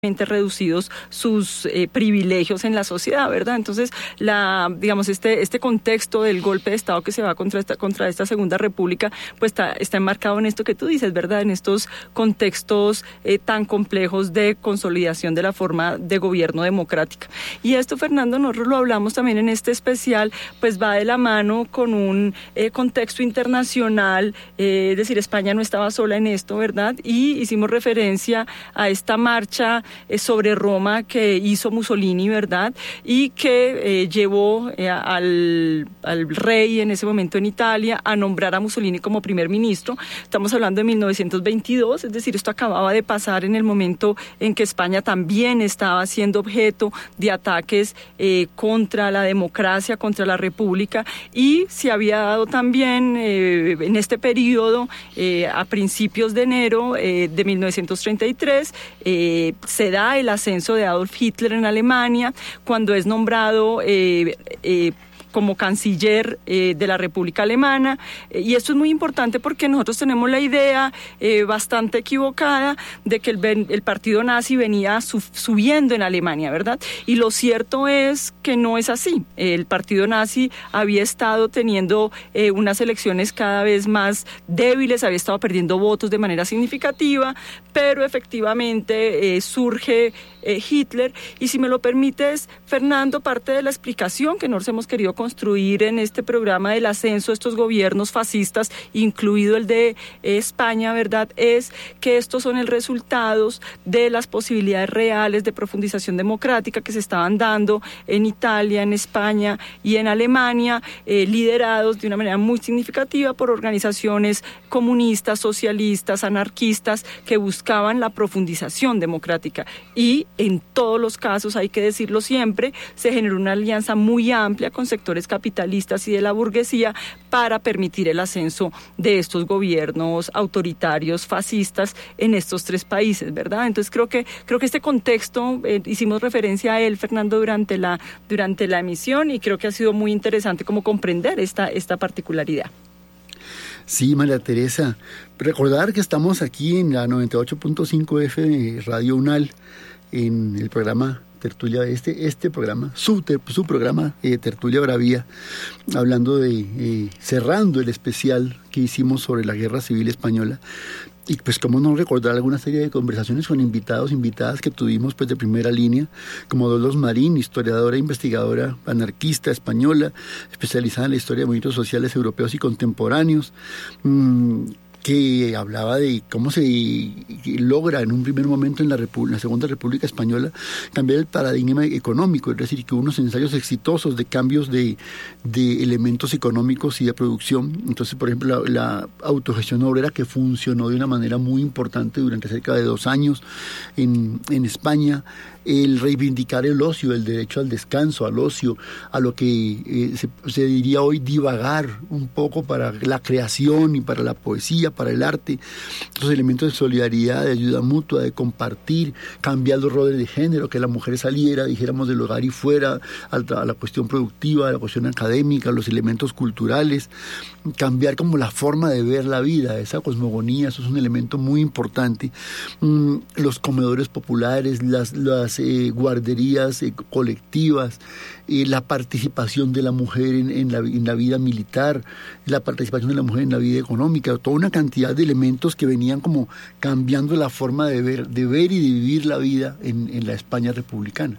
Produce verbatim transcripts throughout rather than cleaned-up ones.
reducidos sus eh, privilegios en la sociedad, ¿verdad? Entonces, la, digamos, este, este contexto del golpe de Estado que se va contra esta, contra esta Segunda República, pues está, está enmarcado en esto que tú dices, ¿verdad? En estos contextos eh, tan complejos de consolidación de la forma de gobierno democrática. Y esto, Fernando, nosotros lo hablamos también en este especial, pues va de la mano con un eh, contexto internacional, eh, es decir, España no estaba sola en esto, ¿verdad? Y hicimos referencia a esta marcha sobre Roma que hizo Mussolini, ¿verdad? Y que eh, llevó eh, al, al rey en ese momento en Italia a nombrar a Mussolini como primer ministro. Estamos hablando de mil novecientos veintidós, es decir, esto acababa de pasar en el momento en que España también estaba siendo objeto de ataques eh, contra la democracia, contra la república, y se había dado también eh, en este periodo, eh, a principios de enero eh, de mil novecientos treinta y tres, eh, se da el ascenso de Adolf Hitler en Alemania, cuando es nombrado eh, eh, como canciller eh, de la República Alemana, eh, y esto es muy importante porque nosotros tenemos la idea eh, bastante equivocada de que el, el partido nazi venía sub, subiendo en Alemania, ¿verdad? Y lo cierto es que no es así. El partido nazi había estado teniendo eh, unas elecciones cada vez más débiles, había estado perdiendo votos de manera significativa, pero efectivamente eh, surge eh, Hitler, y si me lo permites, Fernando, parte de la explicación que nosotros hemos querido construir en este programa del ascenso de estos gobiernos fascistas, incluido el de eh, España, ¿verdad?, es que estos son el resultado de las posibilidades reales de profundización democrática que se estaban dando en Italia, en España y en Alemania, eh, liderados de una manera muy significativa por organizaciones comunistas, socialistas, anarquistas, que buscaban la profundización democrática. Y en todos los casos, hay que decirlo siempre, se generó una alianza muy amplia con sectores capitalistas y de la burguesía para permitir el ascenso de estos gobiernos autoritarios fascistas en estos tres países, ¿verdad? Entonces creo que creo que este contexto, eh, hicimos referencia a él, Fernando, durante la durante la emisión, y creo que ha sido muy interesante como comprender esta esta particularidad. Sí, María Teresa, recordar que estamos aquí en la noventa y ocho punto cinco F de Radio UNAL, en el programa Tertulia, este, este programa, su, ter, su programa eh, Tertulia Bravía, hablando de, eh, cerrando el especial que hicimos sobre la Guerra Civil Española. Y pues cómo no recordar alguna serie de conversaciones con invitados, invitadas que tuvimos pues de primera línea, como Dolores Marín, historiadora e investigadora anarquista española, especializada en la historia de movimientos sociales europeos y contemporáneos, mmm, que hablaba de cómo se logra en un primer momento en la, Repu- en la Segunda República Española cambiar el paradigma económico, es decir, que hubo unos ensayos exitosos de cambios de, de elementos económicos y de producción. Entonces, por ejemplo, la, la autogestión obrera, que funcionó de una manera muy importante durante cerca de dos años en, en España, el reivindicar el ocio, el derecho al descanso, al ocio, a lo que eh, se, se diría hoy divagar un poco para la creación y para la poesía, para el arte, los elementos de solidaridad, de ayuda mutua, de compartir, cambiar los roles de género, que la mujer saliera, dijéramos, del hogar y fuera a la, a la cuestión productiva, a la cuestión académica, los elementos culturales, cambiar como la forma de ver la vida, esa cosmogonía, eso es un elemento muy importante. Mm, los comedores populares, las, las eh, guarderías eh, colectivas, eh, la participación de la mujer en, en, la, en la vida militar, la participación de la mujer en la vida económica, toda una cantidad de elementos que venían como cambiando la forma de ver, de ver y de vivir la vida en, en la España republicana.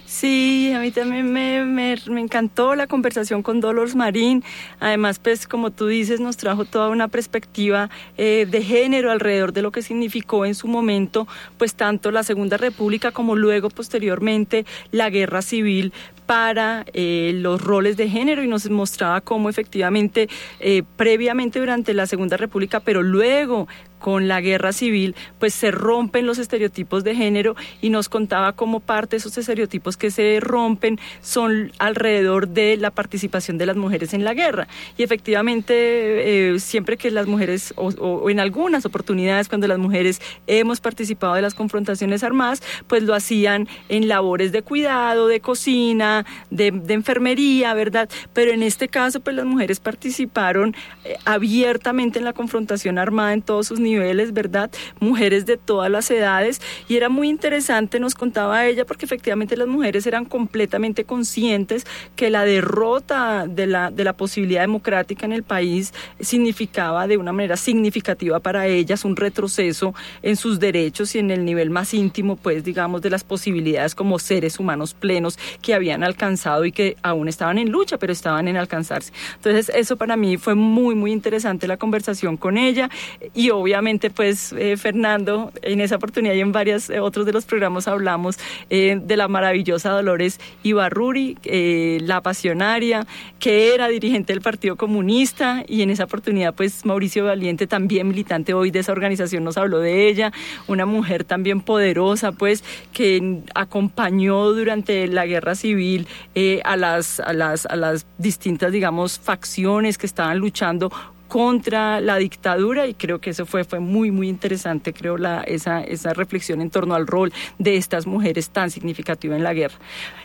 Sí, a mí también me, me, me encantó la conversación con Dolores Marín. Además, pues, como tú dices, nos trajo toda una perspectiva eh, de género alrededor de lo que significó en su momento, pues, tanto la Segunda República como luego, posteriormente, la Guerra Civil para eh, los roles de género, y nos mostraba cómo efectivamente, eh, previamente durante la Segunda República, pero luego con la Guerra Civil, pues se rompen los estereotipos de género, y nos contaba cómo parte de esos estereotipos que se rompen son alrededor de la participación de las mujeres en la guerra. Y efectivamente, eh, siempre que las mujeres, o, o en algunas oportunidades cuando las mujeres hemos participado de las confrontaciones armadas, pues lo hacían en labores de cuidado, de cocina, de, de enfermería, ¿verdad? Pero en este caso, pues las mujeres participaron eh, abiertamente en la confrontación armada en todos sus niveles, niveles, ¿verdad? Mujeres de todas las edades, y era muy interesante, nos contaba ella, porque efectivamente las mujeres eran completamente conscientes que la derrota de la, de la posibilidad democrática en el país significaba de una manera significativa para ellas un retroceso en sus derechos y en el nivel más íntimo, pues digamos, de las posibilidades como seres humanos plenos que habían alcanzado y que aún estaban en lucha, pero estaban en alcanzarse. Entonces eso para mí fue muy, muy interesante, la conversación con ella, y obviamente pues eh, Fernando, en esa oportunidad y en varios eh, otros de los programas hablamos eh, de la maravillosa Dolores Ibarruri, eh, la pasionaria, que era dirigente del Partido Comunista, y en esa oportunidad pues Mauricio Valiente, también militante hoy de esa organización, nos habló de ella, una mujer también poderosa pues que acompañó durante la guerra civil eh, a las, a las, a las distintas, digamos, facciones que estaban luchando contra la dictadura, y creo que eso fue, fue muy, muy interesante, creo, la, esa, esa reflexión en torno al rol de estas mujeres tan significativa en la guerra.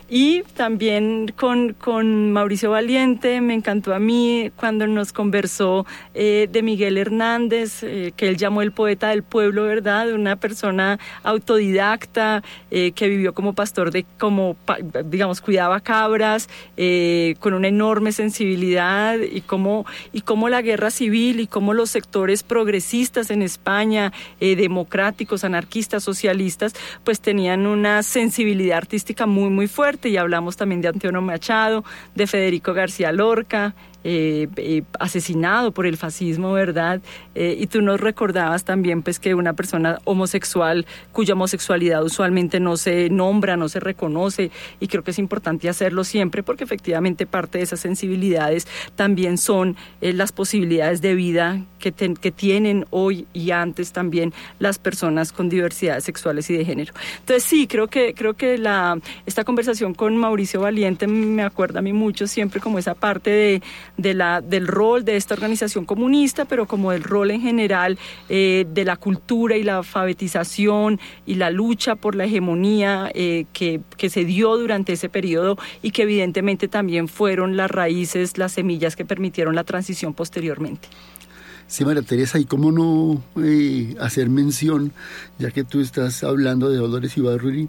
Y también con, con Mauricio Valiente, me encantó a mí cuando nos conversó eh, de Miguel Hernández, eh, que él llamó el poeta del pueblo, ¿verdad? Una persona autodidacta, eh, que vivió como pastor de, como, digamos, cuidaba cabras, eh, con una enorme sensibilidad, y cómo, y cómo la guerra civil y cómo los sectores progresistas en España, eh, democráticos, anarquistas, socialistas, pues tenían una sensibilidad artística muy, muy fuerte, y hablamos también de Antonio Machado, de Federico García Lorca, Eh, eh, asesinado por el fascismo, ¿verdad? Eh, y tú nos recordabas también pues que una persona homosexual cuya homosexualidad usualmente no se nombra, no se reconoce, y creo que es importante hacerlo siempre, porque efectivamente parte de esas sensibilidades también son eh, las posibilidades de vida que, ten, que tienen hoy y antes también las personas con diversidades sexuales y de género. Entonces sí, creo que, creo que la, esta conversación con Mauricio Valiente me acuerda a mí mucho siempre como esa parte de De la, del rol de esta organización comunista, pero como del rol en general eh, de la cultura y la alfabetización y la lucha por la hegemonía eh, que, que se dio durante ese periodo, y que evidentemente también fueron las raíces, las semillas que permitieron la transición posteriormente. Sí, María Teresa, y cómo no eh, hacer mención, ya que tú estás hablando de Dolores Ibarruri,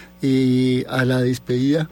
eh, a la despedida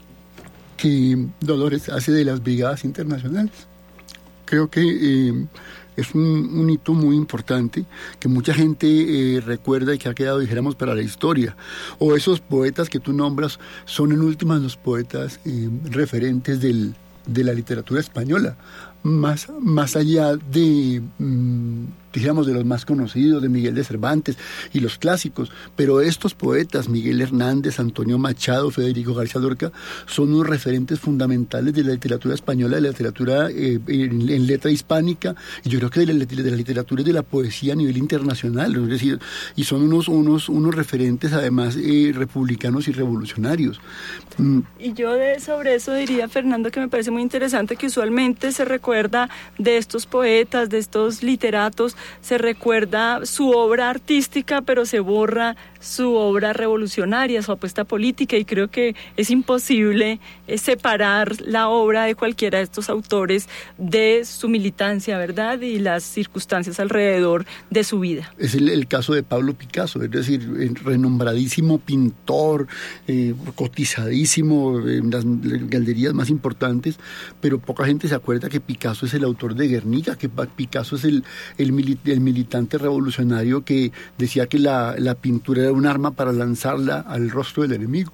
que Dolores hace de las brigadas internacionales. Creo que eh, es un, un hito muy importante que mucha gente eh, recuerda y que ha quedado, dijéramos, para la historia. O esos poetas que tú nombras son en últimas los poetas eh, referentes del, de la literatura española, más, más allá de, mmm, dijéramos, de los más conocidos, de Miguel de Cervantes y los clásicos, pero estos poetas, Miguel Hernández, Antonio Machado, Federico García Lorca, son unos referentes fundamentales de la literatura española, de la literatura eh, en, en letra hispánica, y yo creo que de la, de la literatura y de la poesía a nivel internacional, es decir, y son unos, unos, unos referentes además eh, republicanos y revolucionarios. Mm. Y yo de, sobre eso diría, Fernando, que me parece muy interesante que usualmente se recuerda de estos poetas, de estos literatos, se recuerda su obra artística, pero se borra su obra revolucionaria, su apuesta política, y creo que es imposible eh, separar la obra de cualquiera de estos autores de su militancia, ¿verdad? Y las circunstancias alrededor de su vida. Es el, el caso de Pablo Picasso, es decir, renombradísimo pintor, eh, cotizadísimo en las galerías más importantes, pero poca gente se acuerda que Picasso es el autor de Guernica, que Picasso es el, el, el militante revolucionario que decía que la, la pintura era un arma para lanzarla al rostro del enemigo.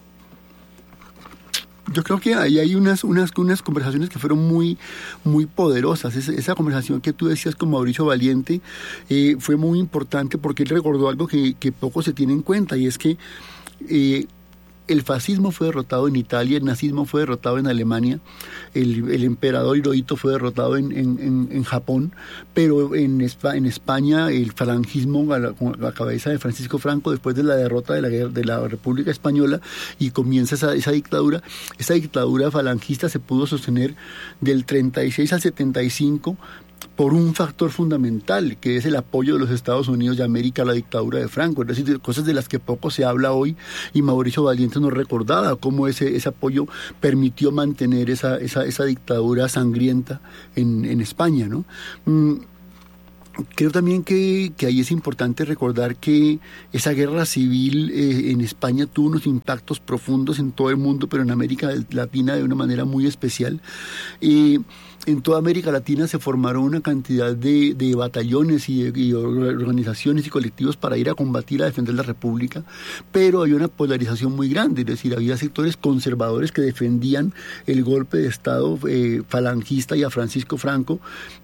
Yo creo que ahí hay unas, unas, unas conversaciones que fueron muy, muy poderosas. Esa, esa conversación que tú decías con Mauricio Valiente eh, fue muy importante porque él recordó algo que, que poco se tiene en cuenta, y es que eh, el fascismo fue derrotado en Italia, el nazismo fue derrotado en Alemania, el, el emperador Hirohito fue derrotado en, en, en, en Japón, pero en, en España el falangismo a la, a la cabeza de Francisco Franco, después de la derrota de la, de la República Española, y comienza esa, esa dictadura, esa dictadura falangista se pudo sostener del treinta y seis al setenta y cinco, por un factor fundamental, que es el apoyo de los Estados Unidos de América a la dictadura de Franco, es decir, cosas de las que poco se habla hoy, y Mauricio Valiente nos recordaba cómo ese, ese apoyo permitió mantener esa, esa, esa dictadura sangrienta en, en España, ¿no? Mm. creo también que, que ahí es importante recordar que esa guerra civil eh, en España tuvo unos impactos profundos en todo el mundo, pero en América Latina de una manera muy especial. Eh, En toda América Latina se formaron una cantidad de, de batallones y, de, y organizaciones y colectivos para ir a combatir, a defender la República, pero había una polarización muy grande, es decir, había sectores conservadores que defendían el golpe de Estado eh, falangista y a Francisco Franco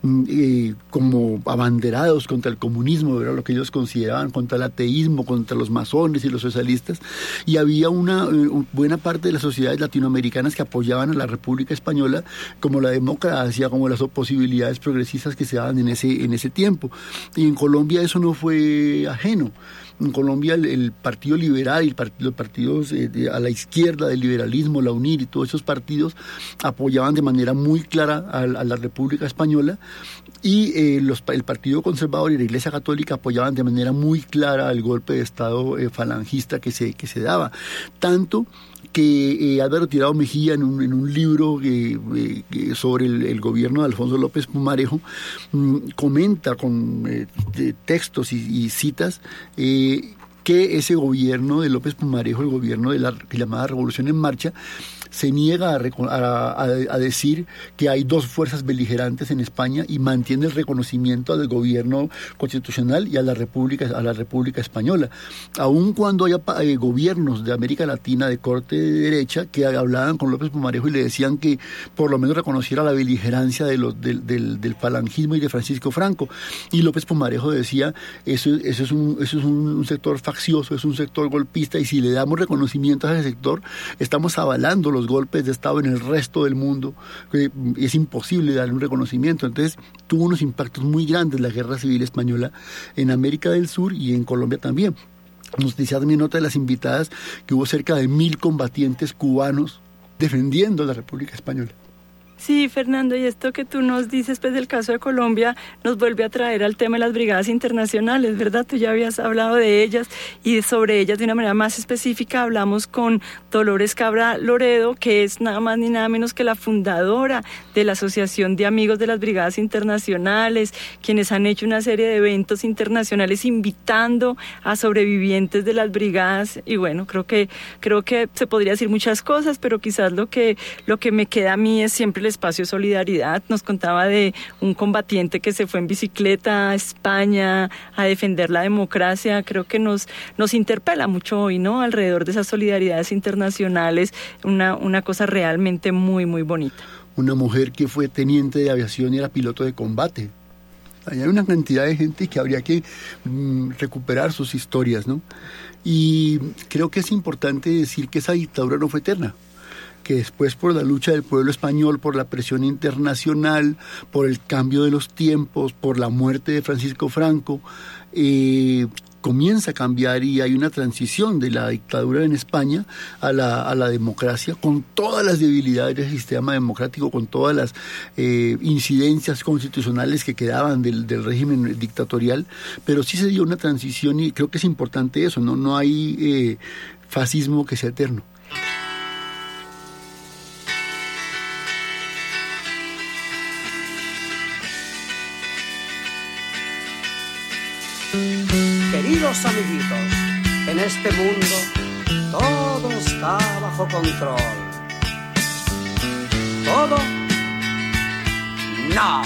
eh, como abanderados contra el comunismo, era lo que ellos consideraban, contra el ateísmo, contra los masones y los socialistas, y había una eh, buena parte de las sociedades latinoamericanas que apoyaban a la República Española como la democracia, como las posibilidades progresistas que se daban en ese, en ese tiempo. Y en Colombia eso no fue ajeno. En Colombia el, el Partido Liberal y el part, los partidos eh, de, a la izquierda del liberalismo, la UNIR y todos esos partidos apoyaban de manera muy clara a, a la República Española, y eh, los, el Partido Conservador y la Iglesia Católica apoyaban de manera muy clara el golpe de Estado eh, falangista que se, que se daba. Tanto que eh, Álvaro Tirado Mejía en un, en un libro eh, eh, sobre el, el gobierno de Alfonso López Pumarejo mmm, comenta con eh, textos y, y citas eh, que ese gobierno de López Pumarejo, el gobierno de la llamada Revolución en Marcha, se niega a, a, a decir que hay dos fuerzas beligerantes en España y mantiene el reconocimiento al gobierno constitucional y a la República, a la República Española. Aun cuando haya eh, gobiernos de América Latina de corte de derecha que hablaban con López Pumarejo y le decían que por lo menos reconociera la beligerancia de los, del, del, del falangismo y de Francisco Franco. Y López Pumarejo decía, eso, eso es, un, eso es un, un sector faccioso, es un sector golpista, y si le damos reconocimiento a ese sector, estamos avalando los golpes de Estado en el resto del mundo. Es imposible darle un reconocimiento. Entonces tuvo unos impactos muy grandes la Guerra Civil Española en América del Sur y en Colombia también. Nos decía también otra de las invitadas que hubo cerca de mil combatientes cubanos defendiendo la República Española. Sí, Fernando, y esto que tú nos dices pues del caso de Colombia nos vuelve a traer al tema de las brigadas internacionales, ¿verdad? Tú ya habías hablado de ellas, y sobre ellas de una manera más específica hablamos con Dolores Cabra Loredo, que es nada más ni nada menos que la fundadora de la Asociación de Amigos de las Brigadas Internacionales, quienes han hecho una serie de eventos internacionales invitando a sobrevivientes de las brigadas. Y bueno, creo que creo que se podría decir muchas cosas, pero quizás lo que lo que me queda a mí es siempre el espacio de solidaridad. Nos contaba de un combatiente que se fue en bicicleta a España a defender la democracia. Creo que nos, nos interpela mucho hoy, ¿no? Alrededor de esas solidaridades internacionales, una, una cosa realmente muy, muy bonita. Una mujer que fue teniente de aviación y era piloto de combate. Hay una cantidad de gente que habría que mm, recuperar sus historias, ¿no? Y creo que es importante decir que esa dictadura no fue eterna, que después, por la lucha del pueblo español, por la presión internacional, por el cambio de los tiempos, por la muerte de Francisco Franco, eh, comienza a cambiar y hay una transición de la dictadura en España a la, a la democracia, con todas las debilidades del sistema democrático, con todas las eh, incidencias constitucionales que quedaban del, del régimen dictatorial, pero sí se dio una transición y creo que es importante eso, no, no hay eh, fascismo que sea eterno. Queridos amiguitos, en este mundo todo está bajo control. ¿Todo? No.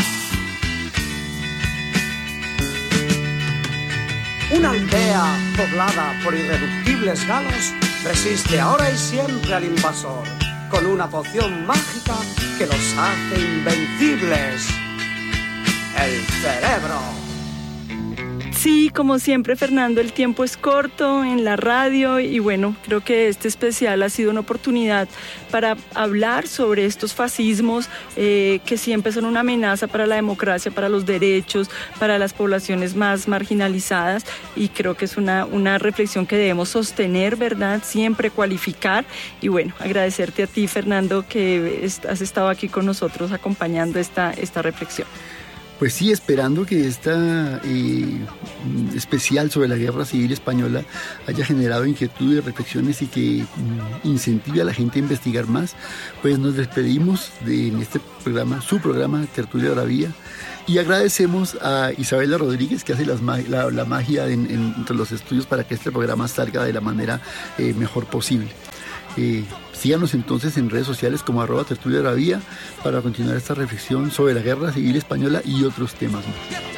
Una aldea poblada por irreductibles galos resiste ahora y siempre al invasor con una poción mágica que los hace invencibles: el cerebro. Sí, como siempre, Fernando, el tiempo es corto en la radio y bueno, creo que este especial ha sido una oportunidad para hablar sobre estos fascismos eh, que siempre son una amenaza para la democracia, para los derechos, para las poblaciones más marginalizadas, y creo que es una, una reflexión que debemos sostener, ¿verdad? Siempre cualificar, y bueno, agradecerte a ti, Fernando, que has estado aquí con nosotros acompañando esta, esta reflexión. Pues sí, esperando que esta eh, especial sobre la Guerra Civil Española haya generado inquietudes, reflexiones y que mm, incentive a la gente a investigar más, pues nos despedimos de en este programa, su programa Tertulia de la Vía, y agradecemos a Isabela Rodríguez, que hace las, la, la magia en, en, entre los estudios para que este programa salga de la manera eh, mejor posible. Eh, síganos entonces en redes sociales como arroba tertulia de la vía para continuar esta reflexión sobre la Guerra Civil Española y otros temas más.